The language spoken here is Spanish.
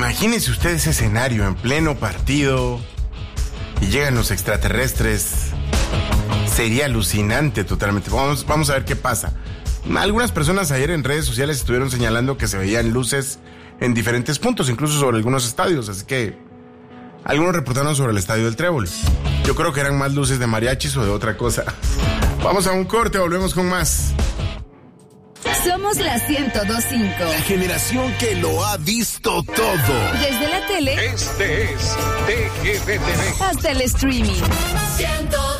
Imagínese usted ese escenario en pleno partido y llegan los extraterrestres. Sería alucinante totalmente. Vamos a ver qué pasa. Algunas personas ayer en redes sociales estuvieron señalando que se veían luces en diferentes puntos, incluso sobre algunos estadios, así que algunos reportaron sobre el estadio del Trébol. Yo creo que eran más luces de mariachis o de otra cosa. Vamos a un corte, volvemos con más. Somos la 102.5. La generación que lo ha visto todo. Desde la tele. Este es TGBTV. Hasta el streaming. 102.5.